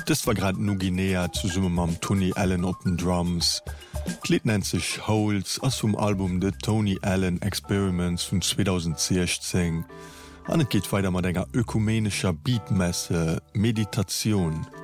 Das war grad Nuguinea zu Summe mam Tony Allen op den Drums. D'Lied nennt sich Holes ass vum Album The Tony Allen Experiments vun 2016. An et geht weiter mat enger ökumenischer Beatmesse Meditation.